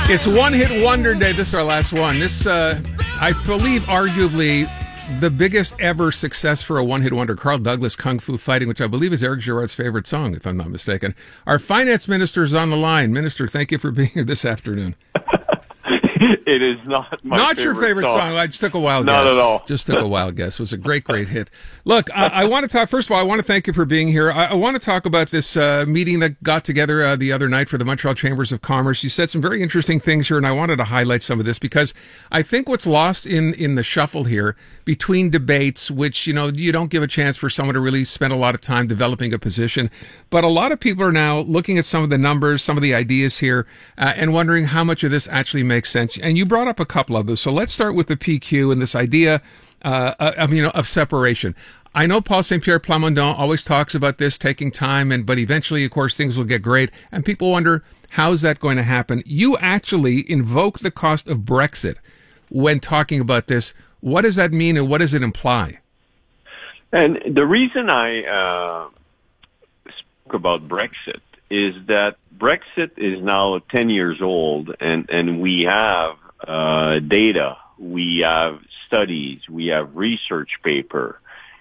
It's One Hit Wonder Day. This is our last one. This, I believe, arguably the biggest ever success for a one-hit wonder, Carl Douglas, Kung Fu Fighting, which I believe is Eric Girard's favorite song, if I'm not mistaken. Our finance minister is on the line. Minister, thank you for being here this afternoon. It is not my Not your favorite song. I just took a wild guess. Not at all. Just took a wild guess. It was a great, great hit. Look, I want to talk, first of all, I want to thank you for being here. I want to talk about this meeting that got together the other night for the Montreal Chambers of Commerce. You said some very interesting things here, and I wanted to highlight some of this because I think what's lost in the shuffle here between debates, which, you know, you don't give a chance for someone to really spend a lot of time developing a position. But a lot of people are now looking at some of the numbers, some of the ideas here, and wondering how much of this actually makes sense. And you brought up a couple of those. So let's start with the PQ and this idea of separation. I know Paul St. Pierre Plamondon always talks about this taking time, but eventually, of course, things will get great. And people wonder, how's that going to happen? You actually invoke the cost of Brexit when talking about this. What does that mean, and what does it imply? And the reason I spoke about Brexit is that Brexit is now 10 years old, and we have data, we have studies, we have research paper,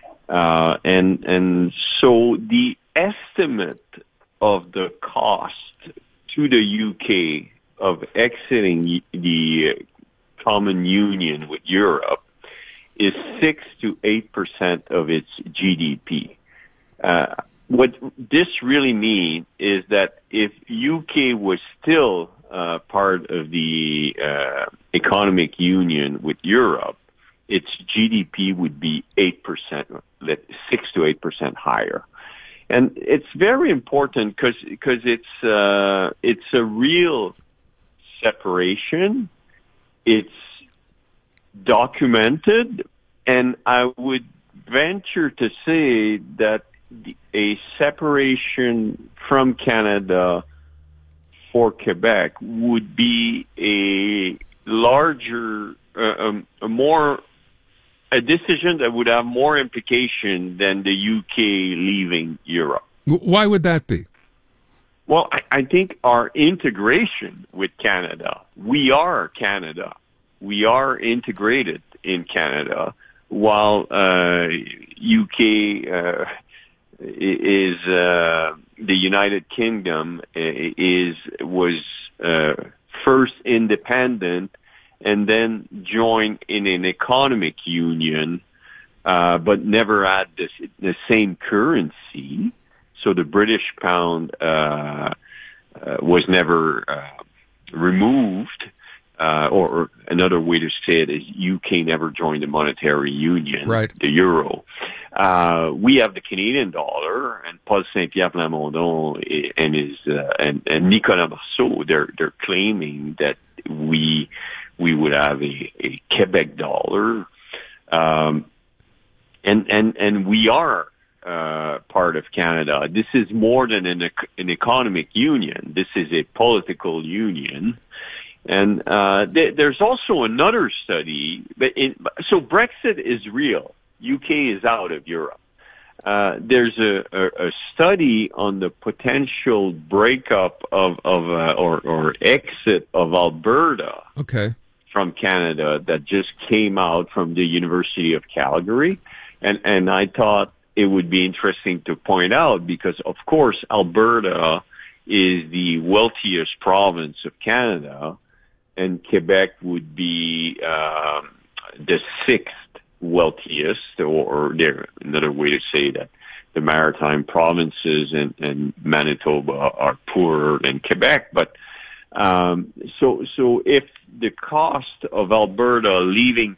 and so the estimate of the cost to the UK of exiting the common union with Europe is 6 to 8% of its GDP. What this really means is that if UK was still part of the economic union with Europe, its GDP would be 8%, 6 to 8% higher. And it's very important because it's a real separation. It's documented, and I would venture to say that a separation from Canada for Quebec would be a larger, a decision that would have more implication than the UK leaving Europe. Why would that be? Well, I think our integration with Canada, we are Canada. We are integrated in Canada, while UK is the United Kingdom was first independent and then joined in an economic union, but never had the same currency. So the British pound was never removed. Or another way to say it is UK never joined the monetary union, right, the euro. We have the Canadian dollar, and Paul St. Pierre Plamondon and Nicolas Marceau, they're claiming that we would have a Quebec dollar, and we are part of Canada. This is more than an economic union. This is a political union. And there's also another study. So Brexit is real. UK is out of Europe. There's a study on the potential breakup or exit of Alberta from Canada that just came out from the University of Calgary. And I thought it would be interesting to point out because, of course, Alberta is the wealthiest province of Canada, and Quebec would be the sixth wealthiest, or another way to say that the maritime provinces and Manitoba are poorer than Quebec. But so if the cost of Alberta leaving